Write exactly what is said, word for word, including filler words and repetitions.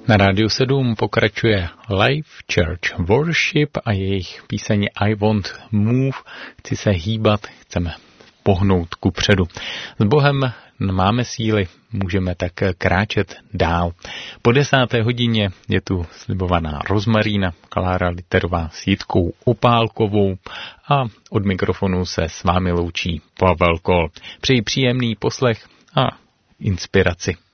Na Rádiu sedm pokračuje Live Church Worship a jejich píseň I Want Move. Chci se hýbat, chceme pohnout kupředu. S Bohem máme síly, můžeme tak kráčet dál. Po desáté hodině je tu slibovaná Rozmarína, Klára Literová s Jitkou Opálkovou a od mikrofonu se s vámi loučí Pavel Kol. Přeji příjemný poslech a inspiraci.